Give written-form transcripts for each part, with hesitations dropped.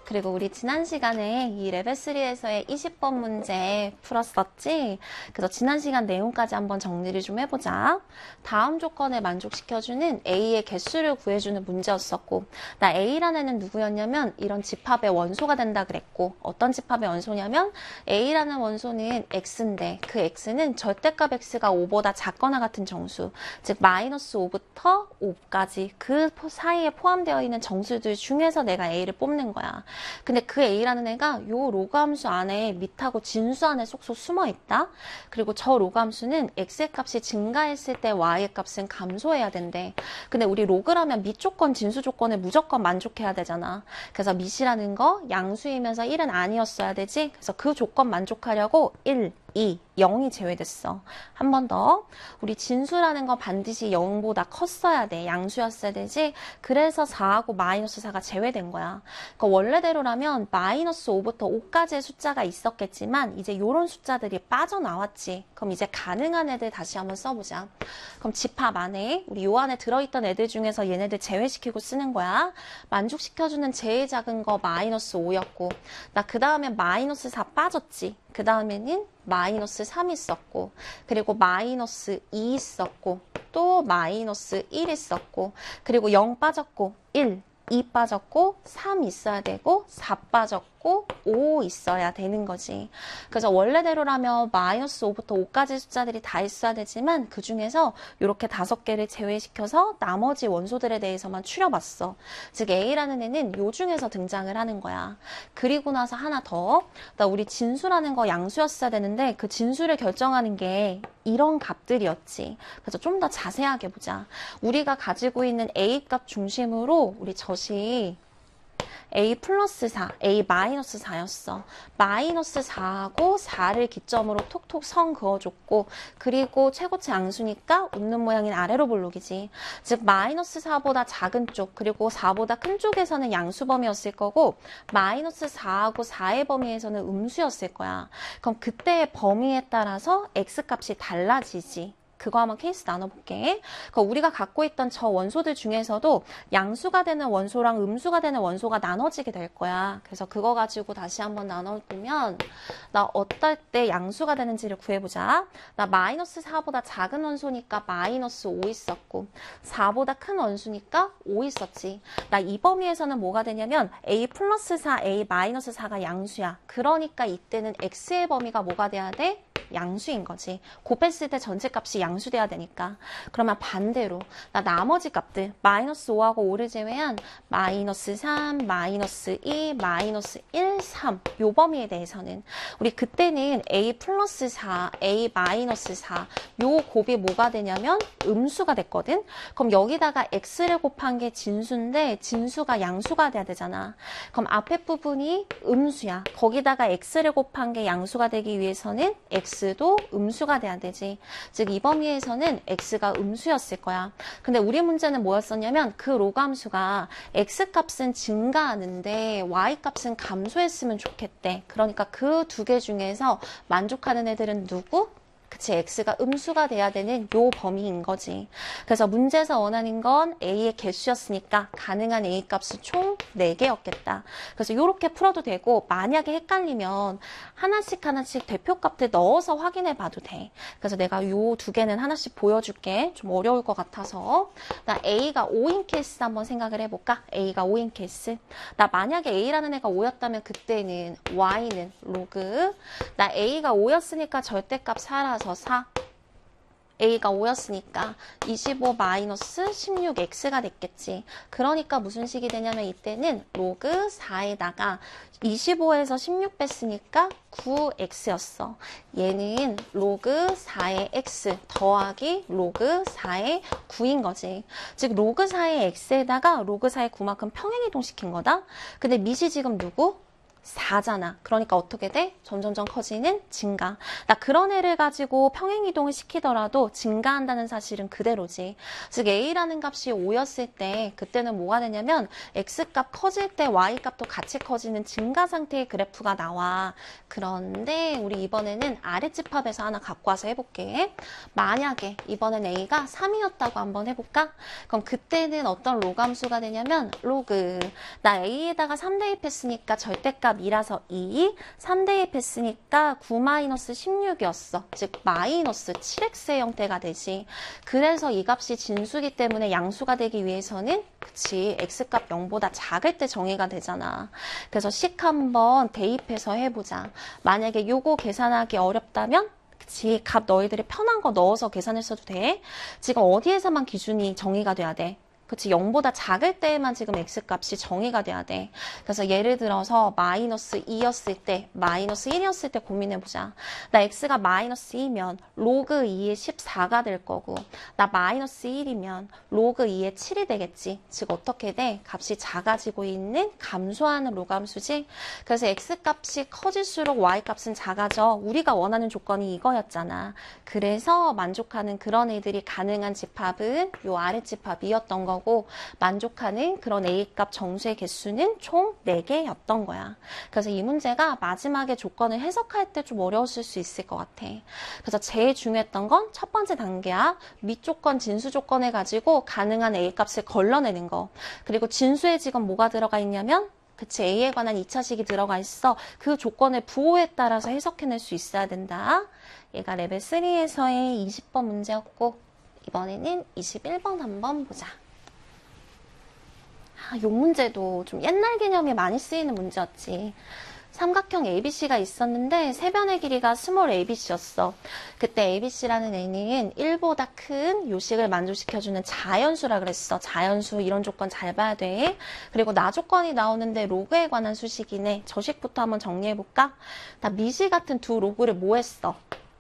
그리고 우리 지난 시간에 이 레벨 3에서의 20번 문제 풀었었지? 그래서 지난 시간 내용까지 한번 정리를 좀 해보자. 다음 조건에 만족시켜주는 A의 개수를 구해주는 문제였었고, 나 A라는 애는 누구였냐면 이런 집합의 원소가 된다 그랬고, 어떤 집합의 원소냐면 A라는 원소는 X인데 그 X는 절대값 X가 5보다 작거나 같은 정수, 즉 마이너스 5부터 5까지 그 사이에 포함되어 있는 정수들 중에서 내가 A를 뽑는 거야. 근데 그 A라는 애가 요 로그 함수 안에 밑하고 진수 안에 쏙쏙 숨어 있다. 그리고 저 로그 함수는 X의 값이 증가했을 때 Y의 값은 감소해야 된대. 근데 우리 로그라면 밑 조건, 진수 조건에 무조건 만족해야 되잖아. 그래서 밑이라는 거 양수이면서 1은 아니었어야 되지. 그래서 그 조건 만족하려고 1, 2, 0이 제외됐어. 한 번 더. 우리 진수라는 거 반드시 0보다 컸어야 돼. 양수였어야 되지. 그래서 4하고 마이너스 4가 제외된 거야. 그러니까 원래대로라면 마이너스 5부터 5까지의 숫자가 있었겠지만 이제 요런 숫자들이 빠져나왔지. 그럼 이제 가능한 애들 다시 한번 써보자. 그럼 집합 안에 우리 요 안에 들어있던 애들 중에서 얘네들 제외시키고 쓰는 거야. 만족시켜주는 제일 작은 거 마이너스 5였고 나 그 다음에 마이너스 4 빠졌지. 그 다음에는 마이너스 3 있었고 그리고 마이너스 2 있었고 또 마이너스 1 있었고 그리고 0 빠졌고 1, 2 빠졌고 3 있어야 되고 4 빠졌고 5 있어야 되는 거지. 그래서 원래대로라면 마이너스 5부터 5까지 숫자들이 다 있어야 되지만 그 중에서 이렇게 5개를 제외시켜서 나머지 원소들에 대해서만 추려봤어. 즉 A라는 애는 요 중에서 등장을 하는 거야. 그리고 나서 하나 더. 나 우리 진수라는 거 양수였어야 되는데 그 진수를 결정하는 게 이런 값들이었지. 그래서 좀 더 자세하게 보자. 우리가 가지고 있는 A 값 중심으로 우리 젖이 A 플러스 4, A 마이너스 4였어. 마이너스 4하고 4를 기점으로 톡톡 선 그어줬고 그리고 최고치 양수니까 웃는 모양인 아래로 볼록이지. 즉 마이너스 4보다 작은 쪽 그리고 4보다 큰 쪽에서는 양수 범위였을 거고 마이너스 4하고 4의 범위에서는 음수였을 거야. 그럼 그때의 범위에 따라서 X값이 달라지지. 그거 한번 케이스 나눠볼게. 우리가 갖고 있던 저 원소들 중에서도 양수가 되는 원소랑 음수가 되는 원소가 나눠지게 될 거야. 그래서 그거 가지고 다시 한번 나눠보면 나 어떨 때 양수가 되는지를 구해보자. 나 마이너스 4보다 작은 원소니까 마이너스 5 있었고 4보다 큰 원소니까 5 있었지. 나 이 범위에서는 뭐가 되냐면 A 플러스 4, A 마이너스 4가 양수야. 그러니까 이때는 X의 범위가 뭐가 돼야 돼? 양수인 거지. 곱했을 때 전체 값이 양수돼야 되니까. 그러면 반대로 나 나머지 값들 마이너스 5하고 5를 제외한 마이너스 3, 마이너스 2, 마이너스 1, 3 요 범위에 대해서는 우리 그때는 A 플러스 4, A 마이너스 4 요 곱이 뭐가 되냐면 음수가 됐거든. 그럼 여기다가 X를 곱한 게 진수인데 진수가 양수가 돼야 되잖아. 그럼 앞에 부분이 음수야. 거기다가 X를 곱한 게 양수가 되기 위해서는 X도 음수가 돼야 되지. 즉 이 범위에서는 X가 음수였을 거야. 근데 우리 문제는 뭐였었냐면 그 로그 함수가 X값은 증가하는데 Y값은 감소했으면 좋겠대. 그러니까 그 두 개 중에서 만족하는 애들은 누구? 그치, X가 음수가 돼야 되는 요 범위인 거지. 그래서 문제에서 원하는 건 A의 개수였으니까 가능한 A 값은 총 4개였겠다. 그래서 이렇게 풀어도 되고 만약에 헷갈리면 하나씩 대표값들 넣어서 확인해 봐도 돼. 그래서 내가 요 두 개는 하나씩 보여줄게. 좀 어려울 것 같아서. 나 A가 5인 케이스 한번 생각을 해볼까? A가 5인 케이스. 나 만약에 A라는 애가 5였다면 그때는 Y는 로그. 나 A가 5였으니까 절대값 살아서 4. A가 5였으니까 25 마이너스 16X가 됐겠지. 그러니까 무슨 식이 되냐면 이때는 로그 4에다가 25에서 16 뺐으니까 9X였어. 얘는 로그 4의 X 더하기 로그 4의 9인 거지. 즉 로그 4의 X에다가 로그 4의 9만큼 평행이동 시킨 거다. 근데 밑이 지금 누구? 4잖아. 그러니까 어떻게 돼? 점점점 커지는 증가. 나 그런 애를 가지고 평행이동을 시키더라도 증가한다는 사실은 그대로지. 즉 A라는 값이 5였을 때 그때는 뭐가 되냐면 X값 커질 때 Y값도 같이 커지는 증가 상태의 그래프가 나와. 그런데 우리 이번에는 아랫집합에서 하나 갖고 와서 해볼게. 만약에 이번엔 A가 3이었다고 한번 해볼까? 그럼 그때는 어떤 로감수가 되냐면 로그. 나 A에다가 3 대입했으니까 절대값 이라서 2, 3 대입했으니까 9-16이었어. 즉 마이너스 7x의 형태가 되지. 그래서 이 값이 진수기 때문에 양수가 되기 위해서는 그치 x값 0보다 작을 때 정의가 되잖아. 그래서 식 한번 대입해서 해보자. 만약에 요거 계산하기 어렵다면 그치 값 너희들이 편한 거 넣어서 계산했어도 돼. 지금 어디에서만 기준이 정의가 돼야 돼? 그치 0보다 작을 때에만 지금 x값이 정의가 돼야 돼. 그래서 예를 들어서 마이너스 2였을 때 마이너스 1이었을 때 고민해보자. 나 x가 마이너스 2면 로그 2의 14가 될 거고 나 마이너스 1이면 로그 2의 7이 되겠지. 즉 어떻게 돼? 값이 작아지고 있는 감소하는 로감수지. 그래서 x값이 커질수록 y값은 작아져. 우리가 원하는 조건이 이거였잖아. 그래서 만족하는 그런 애들이 가능한 집합은 요 아랫집합이었던 거고 만족하는 그런 A값 정수의 개수는 총 4개였던 거야. 그래서 이 문제가 마지막에 조건을 해석할 때 좀 어려웠을 수 있을 것 같아. 그래서 제일 중요했던 건 첫 번째 단계야. 밑조건, 진수 조건을 가지고 가능한 A값을 걸러내는 거. 그리고 진수에 지금 뭐가 들어가 있냐면 그치 A에 관한 2차식이 들어가 있어. 그 조건의 부호에 따라서 해석해낼 수 있어야 된다. 얘가 레벨 3에서의 20번 문제였고 이번에는 21번 한번 보자. 이 문제도 좀 옛날 개념이 많이 쓰이는 문제였지. 삼각형 ABC가 있었는데 세변의 길이가 스몰 ABC였어. 그때 ABC라는 애는 1보다 큰 요식을 만족시켜주는 자연수라 그랬어. 자연수 이런 조건 잘 봐야 돼. 그리고 나 조건이 나오는데 로그에 관한 수식이네. 저식부터 한번 정리해볼까? 나 미시 같은 두 로그를 뭐 했어?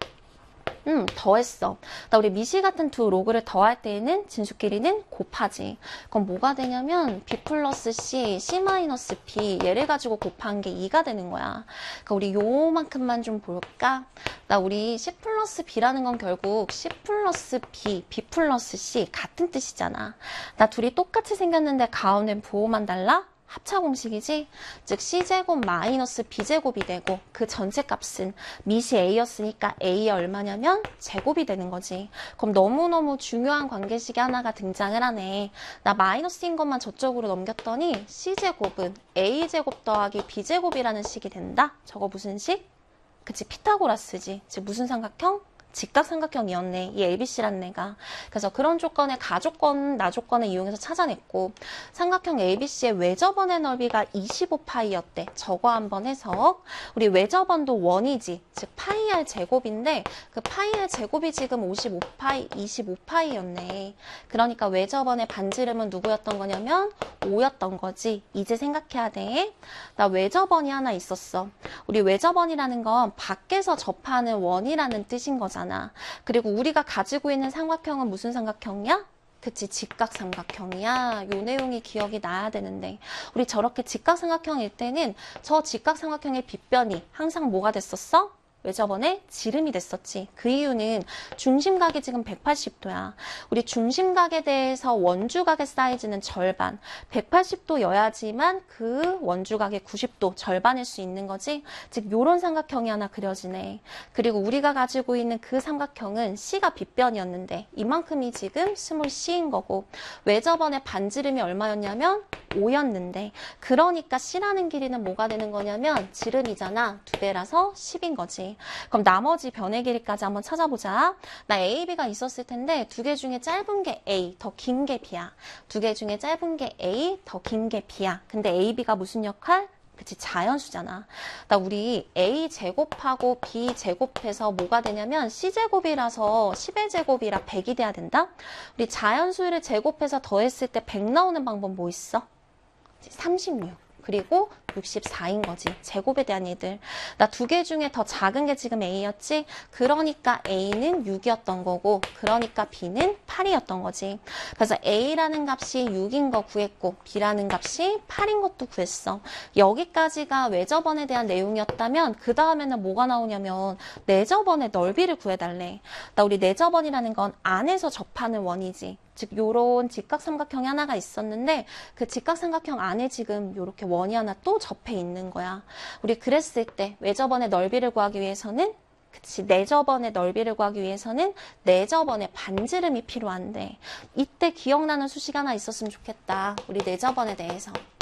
더했어. 나 우리 미시 같은 두 로그를 더할 때에는 진수끼리는 곱하지. 그럼 뭐가 되냐면 b 플러스 c, c 마이너스 b 얘를 가지고 곱한 게 2가 되는 거야. 그러니까 우리 요만큼만 좀 볼까? 나 우리 c 플러스 b라는 건 결국 c 플러스 b, b 플러스 c 같은 뜻이잖아. 나 둘이 똑같이 생겼는데 가운데 부호만 달라? 합차 공식이지? 즉 c제곱 마이너스 b제곱이 되고 그 전체 값은 미시 a였으니까 a의 얼마냐면 제곱이 되는 거지. 그럼 너무너무 중요한 관계식이 하나가 등장을 하네. 나 마이너스인 것만 저쪽으로 넘겼더니 c제곱은 a제곱 더하기 b제곱이라는 식이 된다? 저거 무슨 식? 그치 피타고라스지. 즉 무슨 삼각형? 직각삼각형이었네. 이 ABC라는 애가. 그래서 그런 조건의 가조건, 나조건을 이용해서 찾아냈고 삼각형 ABC의 외접원의 넓이가 25파이였대. 저거 한번 해석. 우리 외접원도 원이지. 즉 파이 r 제곱인데 그 파이 r 제곱이 지금 55파이, 25파이였네. 그러니까 외접원의 반지름은 누구였던 거냐면 5였던 거지. 이제 생각해야 돼. 나 외접원이 하나 있었어. 우리 외접원이라는 건 밖에서 접하는 원이라는 뜻인 거잖아. 그리고 우리가 가지고 있는 삼각형은 무슨 삼각형이야? 그치, 직각삼각형이야. 요 내용이 기억이 나야 되는데 우리 저렇게 직각삼각형일 때는 저 직각삼각형의 빗변이 항상 뭐가 됐었어? 외접원의 지름이 됐었지. 그 이유는 중심각이 지금 180도야. 우리 중심각에 대해서 원주각의 사이즈는 절반. 180도여야지만 그 원주각의 90도 절반일 수 있는 거지. 즉 요런 삼각형이 하나 그려지네. 그리고 우리가 가지고 있는 그 삼각형은 C가 빗변이었는데 이만큼이 지금 스몰 C인 거고 외접원의 반지름이 얼마였냐면 5였는데 그러니까 C라는 길이는 뭐가 되는 거냐면 지름이잖아. 2배라서 10인 거지. 그럼 나머지 변의 길이까지 한번 찾아보자. 나 A, B가 있었을 텐데 두 개 중에 짧은 게 A, 더 긴 게 B야. 두 개 중에 짧은 게 A, 더 긴 게 B야. 근데 A, B가 무슨 역할? 그치, 자연수잖아. 나 우리 A 제곱하고 B 제곱해서 뭐가 되냐면 C 제곱이라서 10의 제곱이라 100이 돼야 된다? 우리 자연수를 제곱해서 더했을 때 100 나오는 방법 뭐 있어? 36. 그리고 64인 거지. 제곱에 대한 얘들. 나 두 개 중에 더 작은 게 지금 A였지? 그러니까 A는 6이었던 거고, 그러니까 B는 8이었던 거지. 그래서 A라는 값이 6인 거 구했고, B라는 값이 8인 것도 구했어. 여기까지가 외접원에 대한 내용이었다면, 그 다음에는 뭐가 나오냐면, 내접원의 넓이를 구해달래. 나 우리 내접원이라는 건 안에서 접하는 원이지. 즉 요런 직각삼각형이 하나가 있었는데 그 직각삼각형 안에 지금 요렇게 원이 하나 또 접해 있는 거야. 우리 그랬을 때 외접원의 넓이를 구하기 위해서는 그치, 내접원의 넓이를 구하기 위해서는 내접원의 반지름이 필요한데 이때 기억나는 수식 하나 있었으면 좋겠다. 우리 내접원에 대해서.